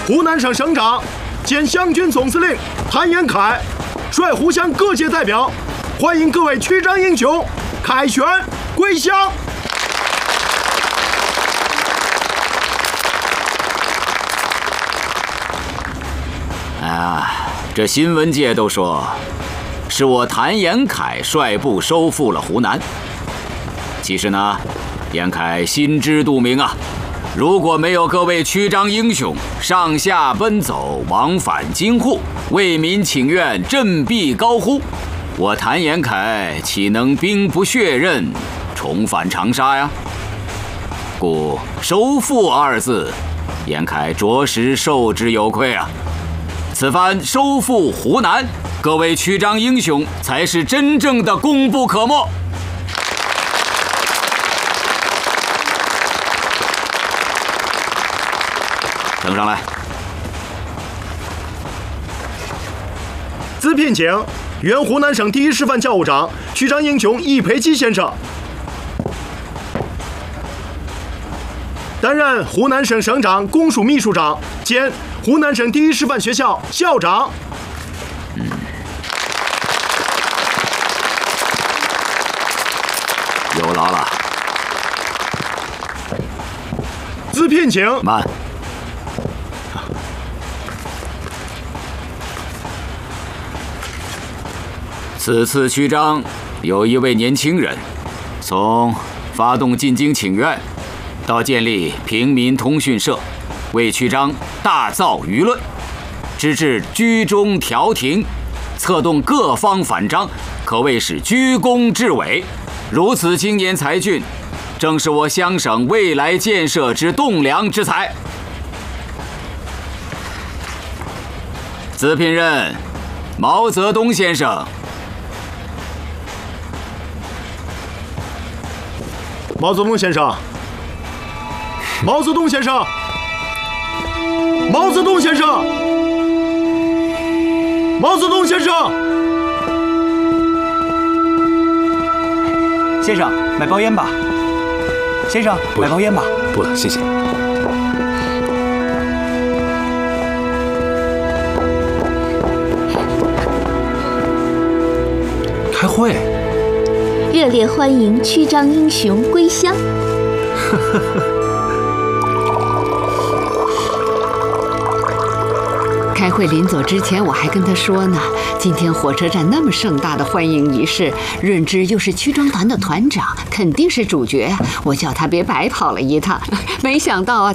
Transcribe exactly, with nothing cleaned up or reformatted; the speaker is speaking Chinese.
湖南省省长兼湘军总司令谭延闿率湖湘各界代表，欢迎各位曲张英雄凯旋归乡。 啊，这新闻界都说，是我谭延闿率部收复了湖南。其实呢，延闿心知肚明啊。 如果没有各位曲张英雄上下奔走、往返京沪，为民请愿、振臂高呼，我谭延闿岂能兵不血刃，重返长沙呀？故“收复”二字，延闿着实受之有愧啊！此番收复湖南，各位曲张英雄才是真正的功不可没。 呈上来。 兹聘请原湖南省第一师范教务长曲张英雄易培基先生担任湖南省省长公署秘书长兼湖南省第一师范学校校长。 嗯，有劳了。 兹聘请慢。 此次曲张有一位年轻人，从发动进京请愿，到建立平民通讯社，为曲张大造舆论，直至居中调停，策动各方反张，可谓是居功至伟。如此青年才俊，正是我湘省未来建设之栋梁之才。兹聘任毛泽东先生。 毛泽东先生，毛泽东先生，毛泽东先生，毛泽东先生， 先生，买包烟吧。先生，买包烟吧。 不了，谢谢。开会。 热烈欢迎曲张英雄归乡。 开会临走之前，我还跟他说呢，今天火车站那么盛大的欢迎仪式，润之又是曲张团的团长，肯定是主角呀。我叫他别白跑了一趟，没想到啊，